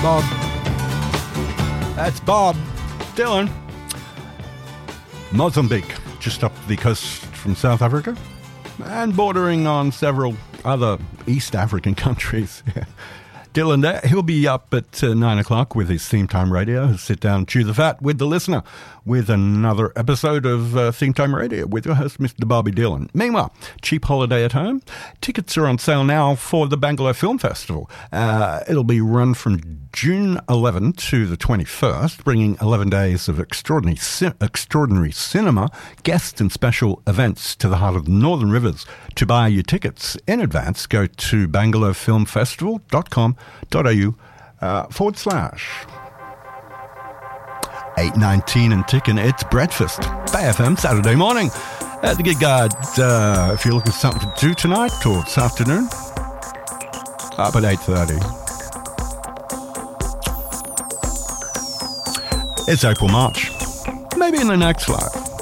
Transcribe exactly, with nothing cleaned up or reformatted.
Bob. That's Bob Dylan. Mozambique, just up the coast from South Africa and bordering on several other East African countries. Dylan there, he'll be up at uh, nine o'clock with his Theme Time Radio. He'll sit down, chew the fat with the listener with another episode of uh, Theme Time Radio with your host, Mister Bobby Dylan. Meanwhile, cheap holiday at home. Tickets are on sale now for the Bangalore Film Festival. Uh, it'll be run from June eleventh to the twenty-first, bringing eleven days of extraordinary ci- extraordinary cinema, guests and special events to the heart of the Northern Rivers. To buy your tickets in advance, go to bangalore film festival dot com dot a u uh, forward slash eight nineteen and ticking. It's breakfast, Bay F M, Saturday morning at the Gig Guide. Uh, if you're looking for something to do tonight or this afternoon, up at eight thirty. It's April, March. Maybe in the next life.